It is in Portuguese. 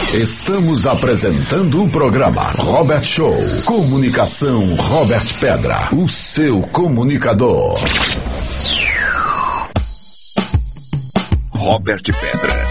Estamos apresentando o programa Robert Show. Comunicação Robert Pedra, o seu comunicador. Robert Pedra.